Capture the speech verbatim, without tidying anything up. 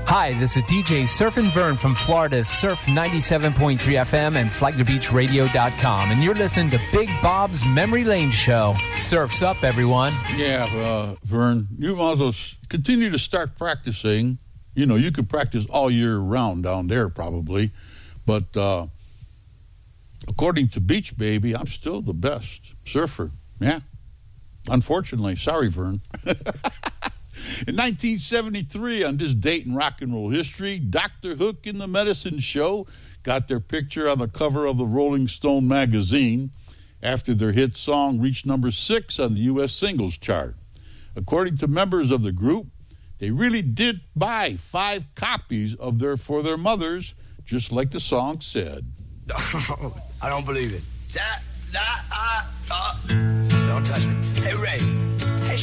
Hi, this is D J Surfin' Vern from Florida's Surf ninety-seven point three F M and flag the beach radio dot com, and you're listening to Big Bob's Memory Lane Show. Surf's up, everyone. Yeah, uh, Vern, you might as well continue to start practicing. You know, you could practice all year round down there probably, but uh, according to Beach Baby, I'm still the best surfer. Yeah, unfortunately. Sorry, Vern. In nineteen seventy-three, on this date in rock and roll history, Doctor Hook and the Medicine Show got their picture on the cover of the Rolling Stone magazine after their hit song reached number six on the U S singles chart. According to members of the group, they really did buy five copies of their For Their Mothers, just like the song said. I don't believe it. Don't touch me. Hey, Ray.